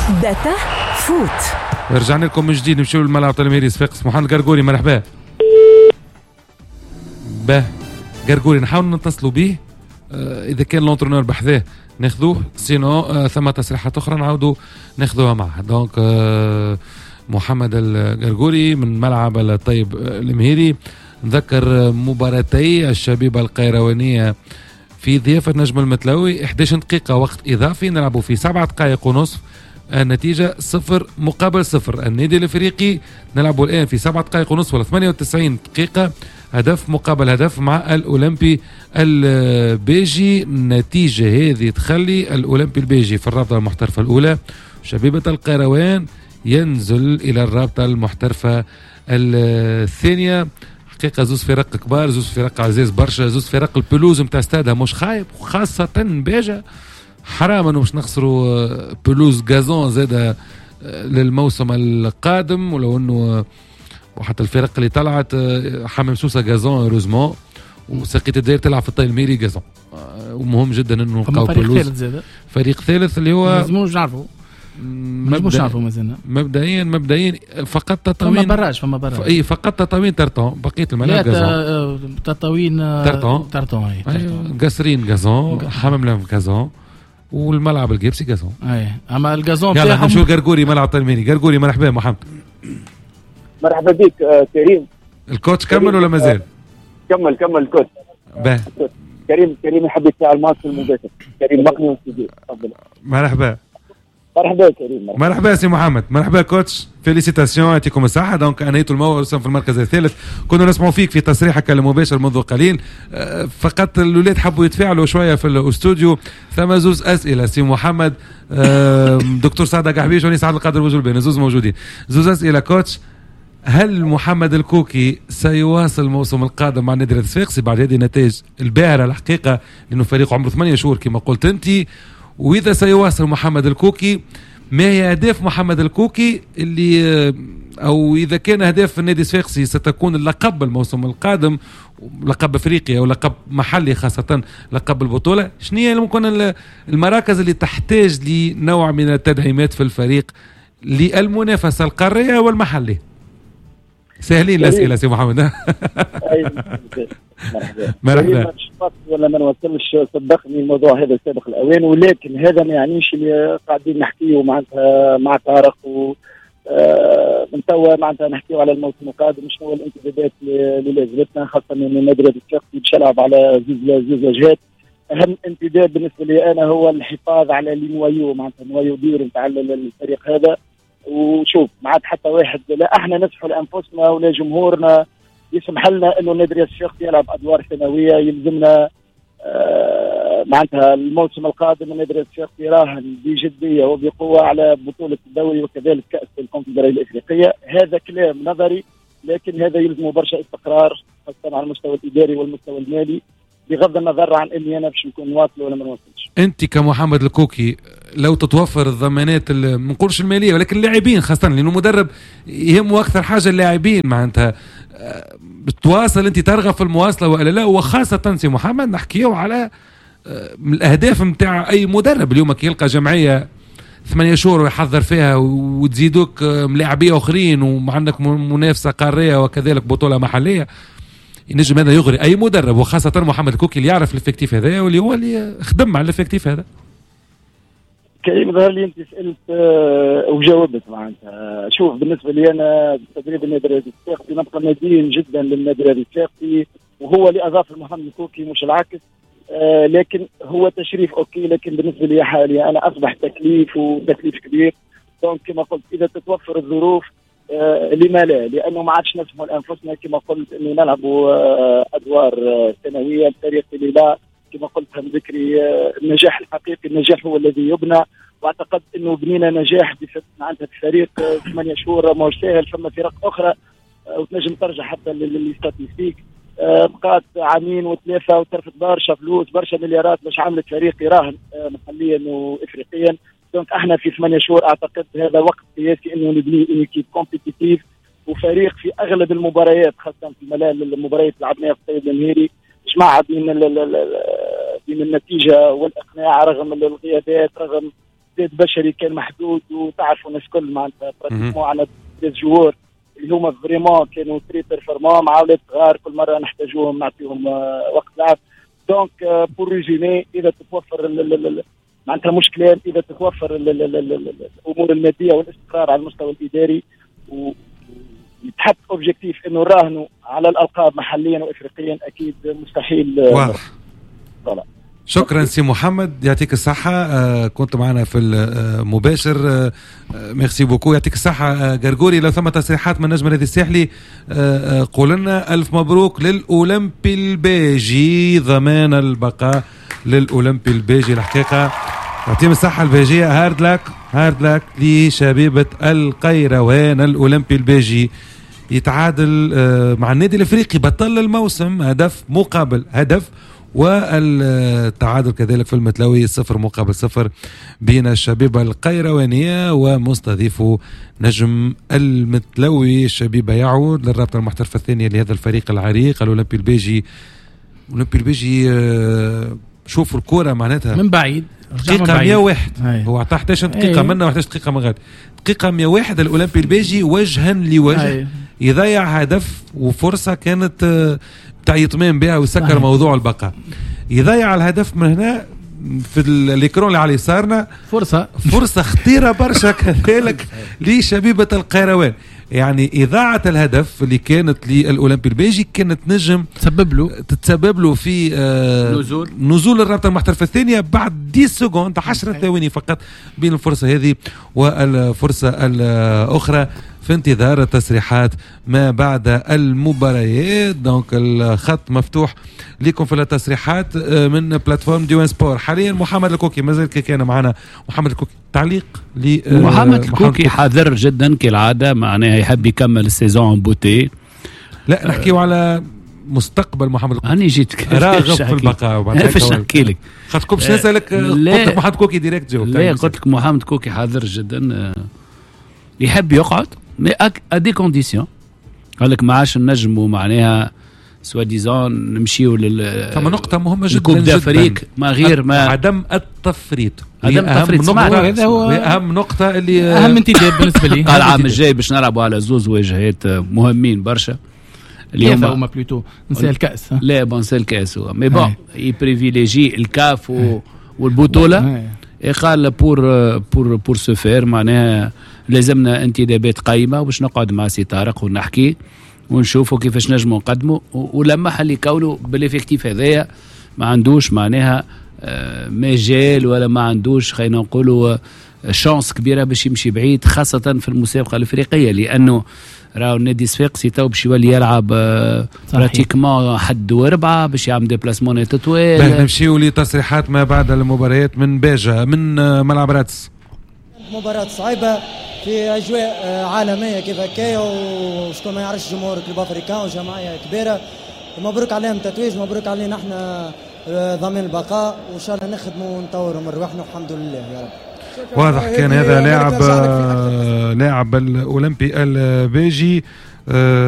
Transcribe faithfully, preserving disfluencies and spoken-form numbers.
داتا فوت. رجعنا لكم من جديد، نمشيو للملعب تاع الميري صفاقس. محمد قرقوري مرحبا. باه قرقوري نحاول نتصلوا به، آه اذا كان لونترونور بحذاه ناخذوه، سينو آه ثم تصريحات اخرى نعاودوا ناخذوها معه. دونك آه محمد القرقوري من ملعب الطيب المهيري. نذكر مباراتي الشبيبة القيروانية في ضيافة نجم المتلوي، إحدى عشرة دقيقة وقت إضافي نلعبوا في سبعة دقائق ونصف، النتيجة صفر مقابل صفر. النادي الافريقي نلعبوا الآن في سبعة دقائق ونصف ولا ثمانية وتسعين دقيقة، هدف مقابل هدف مع الأولمبي البيجي. النتيجة هذه تخلي الأولمبي البيجي في الرابطة المحترفة الأولى، شبيبة القيروان ينزل إلى الرابطة المحترفة الثانية. حقيقة زوز فرق كبار، زوز فرق عزيز برشا، زوز فرق البلوز متاع استادها مش خايب، وخاصة بيجا حرام انه مش نخسروا بلوز غازون زاده للموسم القادم، ولو انه وحتى الفرق اللي طلعت حمام سوسه غازون روزمون، وسقيت الدير تلعب في الطايل ميري غازون. ومهم جدا انه نلقاو فريق ثالث زاده، فريق ثالث اللي هو لازموش نعرفوا مش نعرفوا مازلنا مبدئيا مبدئيا فقط تطاوين فما براج فما براج اي فقط تطاوين ترتون، بقيه الملاعب غازون تطاوين ترتون ترتون اي قصرين غازون، حمام لهم غازون، والملعب الجيبسي غازون. اي اما الغازون يلا نمشيو لقرقوري ملعب تلميني. قرقوري مرحبا محمد. مرحبا بك آه كريم. الكوتش كمل ولا مازال؟ كمل كمل الكوتش. باه كريم كريم يحب يتفاعل معك في المباشر. كريم مقني واستديو. تفضل. مرحبا. مرحبا كريم. مرحبا, مرحبا سي محمد. مرحبا كوتش، فيليسيتاسيون، يعطيكم الصحة. دونك انهيتوا الموسم في المركز الثالث، كنا نسمعوا فيك في تصريحك المباشر منذ قليل. فقط الولاد حبوا يتفاعلوا شوية في الاستوديو. ثم زوز أسئلة سي محمد، دكتور سعد قحبيش وني سعد القادر بوزولبين، زوز موجودين. زوز أسئلة كوتش، هل محمد الكوكي سيواصل الموسم القادم مع النادي الصفاقسي بعد هذه النتائج الباهرة الحقيقة، لأنه فريق عمره ثمانية شهور كما قلت أنت؟ وإذا سيواصل محمد الكوكي، ما هي أهداف محمد الكوكي اللي، أو إذا كان أهداف النادي الصفاقسي ستكون اللقب الموسم القادم، لقب أفريقيا أو لقب محلي، خاصة لقب البطولة، شنو هي ممكن المراكز اللي تحتاج لنوع من التدعيمات في الفريق للمنافسة القارية والمحلية؟ سهلين الأسئلة سي محمد. مرحبا. مرحبا. ولا ما نوصلش صدقني الموضوع هذا سابق الأوان، ولكن هذا ما يعنيش اللي قاعدين نحكيه معناتها مع طارق و آه من توا معناتها نحكيه على الموسم القادم. شنو الانتدابات اللي لازمتنا، خاصة من النادي الشرقي باش يلعب على زوج زوج واجهات. أهم انتداب بالنسبة لي أنا هو الحفاظ على لنوايو، معناتها نوايو دير نتاع الفريق هذا. وشوف ما عاد حتى واحد، لا احنا نسمحوا لانفسنا ولا جمهورنا يسمح لنا انه النادي الشرقي يلعب ادوار ثانويه. يلزمنا آه معناتها الموسم القادم النادي الشرقي راهن بجديه وبقوه على بطوله الدوري وكذلك كاس الكونفدراليه الافريقيه. هذا كلام نظري، لكن هذا يلزمه برشا استقرار خاصه على المستوى الاداري والمستوى المالي، بغض النظر عن اني انا باش نكون واصل ولا ما نوصلش. انت كمحمد الكوكي لو تتوفر الضمانات، ما نقولش الماليه ولكن اللاعبين خاصه، لانه مدرب يهمه اكثر حاجه اللاعبين، معناتها بتواصل انت ترغب في المواصله ولا لا؟ وخاصه سي محمد نحكيو على الاهداف نتاع اي مدرب اليوم كي يلقى جمعيه ثمانية شهور ويحضر فيها وتزيدوك ملاعبيه اخرين وعندك منافسه قاريه وكذلك بطوله محليه، ينجم هذا يغري اي مدرب، وخاصه محمد الكوكي اللي يعرف الافكتيف هذا واللي هو اللي خدم على الافكتيف هذا. كريم ظهر لي انت سالت أه وجاوبت معناتها. شوف بالنسبه لي انا تدريب النادي الصفاقسي نبقى مدين جدا للنادي الصفاقسي، وهو اللي اضاف محمد الكوكي مش العكس. أه لكن هو تشريف اوكي، لكن بالنسبه لي حاليا انا اصبح تكليف وتكليف كبير. دونك كما قلت اذا تتوفر الظروف آه لما لا، لانه ما عادش نسمح لانفسنا كما قلت انه نلعبوا آه ادوار آه ثانويه. الفريق اللي لا كما قلت هم ذكري آه النجاح الحقيقي، النجاح هو الذي يبنى، واعتقد انه بنينا نجاح معناتها في فريق ثمانية آه شهور ماهوش ساهل. ثم فرق اخرى آه وتنجم ترجع حتى للستاتستيك آه بقات عامين وثلاثه وترفد برشا فلوس برشا مليارات باش عملت فريق يراهن آه محليا وافريقيا. دونك احنا في ثمانية شهور اعتقد هذا وقت قياسي انه نبني ايكيب كومبيتيتيف وفريق في اغلب المباريات، خاصه في الملال المباريات اللي لعبناها في الطيب المهيري جماعه بين بين النتيجه والاقناع رغم الغيابات رغم استعداد بشري كان محدود، وتعرفوا الناس كل معناتها براتيكمون على جوار اللي هما فريمون كانوا تري بيرفورمون مع اولاد صغار كل مره نحتاجوهم نعطيهم وقت لعب. دونك بور ريزومي اذا تتوفر معناتها مش كلام، اذا تتوفر الامور الماديه والاستقرار على المستوى الاداري ويتحط اوبجيكتيف انه نراهنوا على الالقاب محليا وافريقيا، اكيد مستحيل. واضح. شكرا سي محمد، يعطيك الصحة. آه كنت معنا في المباشر. آه ميرسي بوكو، يعطيك الصحة. آه غرغوري، لو ثم تصريحات من نجم النادي الساحلي آه آه قول لنا. ألف مبروك للأولمبي الباجي، ضمان البقاء للأولمبي الباجي. الحقيقة يعطيهم الصحة الباجية. هارد لك هارد لك لشبيبة القيروان. الأولمبي الباجي يتعادل آه مع النادي الأفريقي بطل الموسم، هدف مقابل هدف، والتعادل كذلك في المتلوي صفر مقابل صفر بين الشبيبة القيروانية ومستضيفه نجم المتلوي. الشبيبة يعود للرابطة المحترفة الثانية لهذا الفريق العريق الأولمبي الباجي. الأولمبي الباجي شوفوا الكرة معناتها من بعيد دقيقة مية وواحد. هو عطاه احد عشر دقيقة منه واحد عشر دقيقة من غير دقيقة مية وواحد. الأولمبي الباجي وجها لوجه هي. يضيع هدف وفرصة كانت بتاع يطمئن بها ويسكر هي. موضوع البقاء. يضيع الهدف من هنا في الإكران اللي على يسارنا، فرصة فرصة خطيرة برشا كذلك لشبيبة القيروان. يعني إذاعة الهدف اللي كانت للأولمبي الباجي كانت نجم تسبب له تتسبب له في آه نزول نزول الرابطة المحترفة الثانية بعد عشرة سكوند عشرة ثواني فقط بين الفرصة هذه والفرصة الأخرى، في انتظار التصريحات ما بعد المباريات. دونك الخط مفتوح لكم في التصريحات من بلاتفورم ديوان سبور. حاليا محمد الكوكي مازال كان معنا. محمد الكوكي تعليق ل محمد الكوكي حذر جدا كالعاده، معناها يحب يكمل السيزون بوتي. لا نحكيو على مستقبل محمد الكوكي. أنا جيت راغب في البقاء وبعد هيك نحكي لك خاطركم باش نسالك. قلت لك محمد كوكي ديريكت جاوب. لا قلت لك محمد كوكي حذر جدا، يحب يقعد مي ادي كونديسيون. قال لك ما عادش نجموا معناها سوا ديزون نمشيو لل ثم نقطة مهمة جدا كوب دافريك ما غير ما عدم التفريط. عدم التفريط هذا هو أهم نقطة اللي أهم انتداب بالنسبة لي. قال العام الجاي باش نلعبوا على زوز واجهات مهمين برشا. اليوم هما بلوتو نسى الكأس. لا بنسى الكأس هو مي بون يبريفيليجي الكاف والبطولة. قال بور بور بور سو فير معناها لازمنا انتدابات قايمة باش نقعد مع سي طارق ونحكي ونشوفوا كيفاش نجموا نقدموا. ولما اللي كونوا بالافكتيف هذايا ما عندوش معناها مجال ولا ما عندوش خلينا نقولوا شانس كبيره باش يمشي بعيد، خاصه في المسابقه الافريقيه، لانه راهو النادي الصفاقسي تو باش يولي يلعب براتيكمون حد واربعه باش يعمل ديبلاسمون تطويل. نمشيو لتصريحات ما بعد المباريات من باجة من ملعب رادس. مباراة صعيبة في أجواء عالمية كيف هكايا، وشكون ما يعرفش جمهور كلوب أفريكان وجمعية كبيرة. مبروك عليهم تتويج، مبروك علينا احنا ضامن البقاء، وإن شاء الله نخدموا ونطوروا من روحنا والحمد لله يا رب. واضح كان هذا لاعب لاعب الأولمبي الباجي.